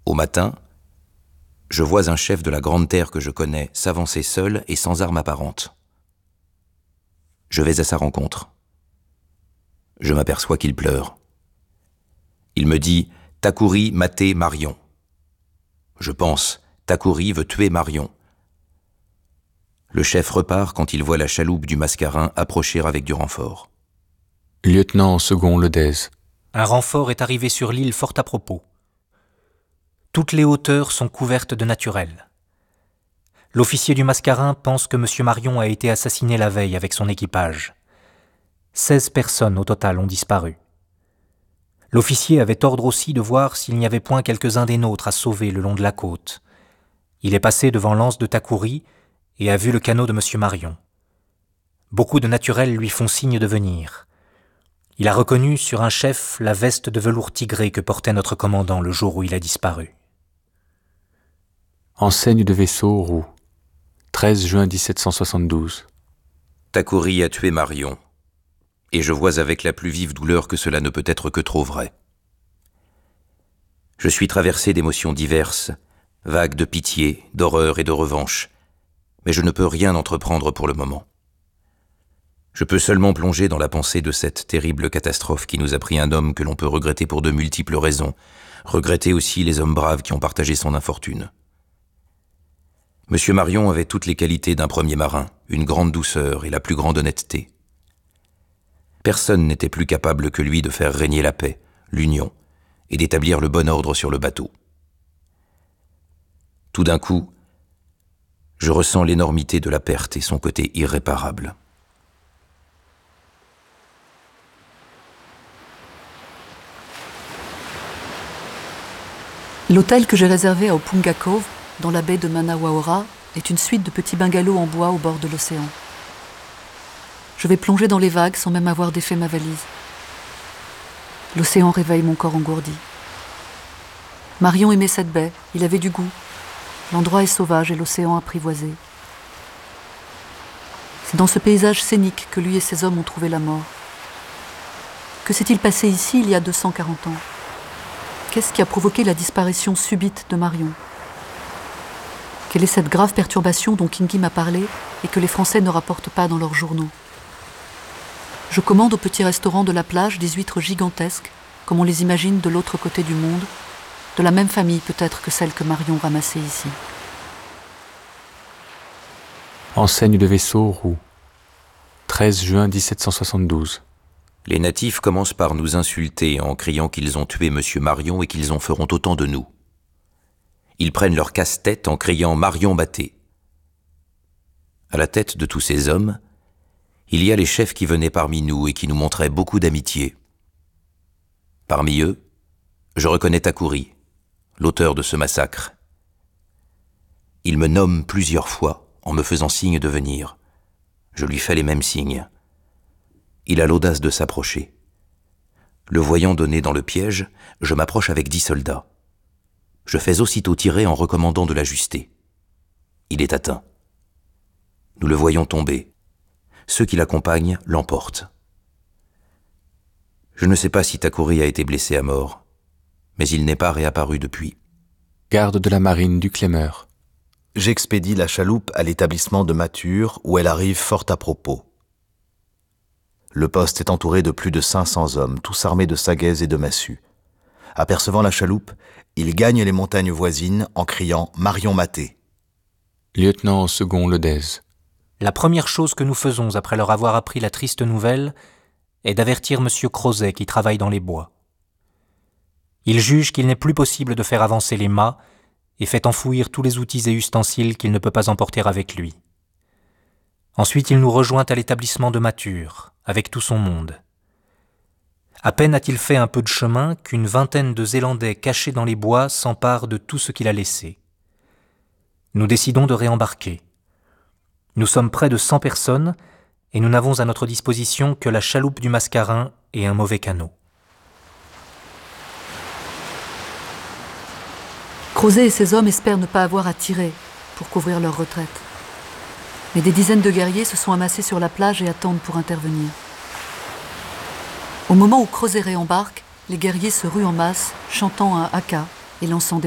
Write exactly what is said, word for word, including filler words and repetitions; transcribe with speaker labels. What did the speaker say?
Speaker 1: Au matin, je vois un chef de la grande terre que je connais s'avancer seul et sans arme apparente. Je vais à sa rencontre. Je m'aperçois qu'il pleure. Il me dit « Takouri, Maté, Marion ». Je pense « Takouri veut tuer Marion ». Le chef repart quand il voit la chaloupe du Mascarin approcher avec du renfort.
Speaker 2: Lieutenant second Ledez.
Speaker 3: Un renfort est arrivé sur l'île fort à propos. Toutes les hauteurs sont couvertes de naturel. L'officier du Mascarin pense que M. Marion a été assassiné la veille avec son équipage. Seize personnes au total ont disparu. L'officier avait ordre aussi de voir s'il n'y avait point quelques-uns des nôtres à sauver le long de la côte. Il est passé devant l'anse de Takouri et a vu le canot de M. Marion. Beaucoup de naturels lui font signe de venir. Il a reconnu sur un chef la veste de velours tigré que portait notre commandant le jour où il a disparu.
Speaker 2: Enseigne de vaisseau roue. treize juin dix-sept cent soixante-douze.
Speaker 1: Takouri a tué Marion, et je vois avec la plus vive douleur que cela ne peut être que trop vrai. Je suis traversé d'émotions diverses, vagues de pitié, d'horreur et de revanche, mais je ne peux rien entreprendre pour le moment. Je peux seulement plonger dans la pensée de cette terrible catastrophe qui nous a pris un homme que l'on peut regretter pour de multiples raisons, regretter aussi les hommes braves qui ont partagé son infortune. Monsieur Marion avait toutes les qualités d'un premier marin, une grande douceur et la plus grande honnêteté. Personne n'était plus capable que lui de faire régner la paix, l'union, et d'établir le bon ordre sur le bateau. Tout d'un coup, je ressens l'énormité de la perte et son côté irréparable.
Speaker 4: L'hôtel que j'ai réservé à Opunga Cove, dans la baie de Manawaora, est une suite de petits bungalows en bois au bord de l'océan. Je vais plonger dans les vagues sans même avoir défait ma valise. L'océan réveille mon corps engourdi. Marion aimait cette baie, il avait du goût. L'endroit est sauvage et l'océan apprivoisé. C'est dans ce paysage scénique que lui et ses hommes ont trouvé la mort. Que s'est-il passé ici il y a deux cent quarante ans ? Qu'est-ce qui a provoqué la disparition subite de Marion ? Quelle est cette grave perturbation dont Kingi m'a parlé et que les Français ne rapportent pas dans leurs journaux ? Je commande au petit restaurant de la plage des huîtres gigantesques, comme on les imagine de l'autre côté du monde, de la même famille peut-être que celle que Marion ramassait ici.
Speaker 2: Enseigne de vaisseau roue. treize juin dix-sept cent soixante-douze.
Speaker 1: Les natifs commencent par nous insulter en criant qu'ils ont tué Monsieur Marion et qu'ils en feront autant de nous. Ils prennent leur casse-tête en criant « Marion Maté ». À la tête de tous ces hommes, il y a les chefs qui venaient parmi nous et qui nous montraient beaucoup d'amitié. Parmi eux, je reconnais Takouri, l'auteur de ce massacre. Il me nomme plusieurs fois en me faisant signe de venir. Je lui fais les mêmes signes. Il a l'audace de s'approcher. Le voyant donner dans le piège, je m'approche avec dix soldats. Je fais aussitôt tirer en recommandant de l'ajuster. Il est atteint. Nous le voyons tomber. Ceux qui l'accompagnent l'emportent. Je ne sais pas si Takouri a été blessé à mort, mais il n'est pas réapparu depuis.
Speaker 2: Garde de la marine du Clémer.
Speaker 5: J'expédie la chaloupe à l'établissement de Mathur où elle arrive fort à propos. Le poste est entouré de plus de cinq cents hommes, tous armés de sagaies et de massues. Apercevant la chaloupe, ils gagnent les montagnes voisines en criant « Marion Maté ».
Speaker 2: Lieutenant second Ledez.
Speaker 3: La première chose que nous faisons après leur avoir appris la triste nouvelle est d'avertir M. Crozet qui travaille dans les bois. Il juge qu'il n'est plus possible de faire avancer les mâts et fait enfouir tous les outils et ustensiles qu'il ne peut pas emporter avec lui. Ensuite, il nous rejoint à l'établissement de Mathur, avec tout son monde. À peine a-t-il fait un peu de chemin qu'une vingtaine de Zélandais cachés dans les bois s'emparent de tout ce qu'il a laissé. Nous décidons de réembarquer. Nous sommes près de cent personnes et nous n'avons à notre disposition que la chaloupe du Mascarin et un mauvais canot.
Speaker 4: Crozet et ses hommes espèrent ne pas avoir à tirer pour couvrir leur retraite. Mais des dizaines de guerriers se sont amassés sur la plage et attendent pour intervenir. Au moment où Crozet réembarque, les guerriers se ruent en masse, chantant un haka et lançant des